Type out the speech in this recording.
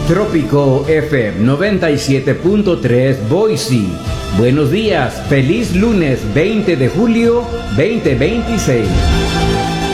Trópico FM 97.3 Boise. Buenos días, feliz lunes 20 de julio 2026.